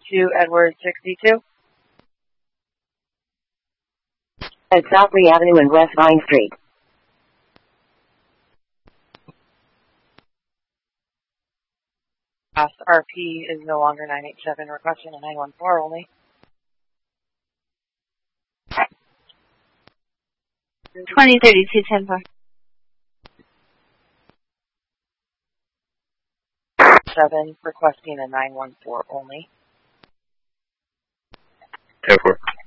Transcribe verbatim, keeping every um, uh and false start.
to Edward sixty-two. At Southry Avenue and West Vine Street. R P is no longer nine eight seven, requesting a nine one four only. twenty thirty-two Tampa. seven, requesting a nine one four only. ten four.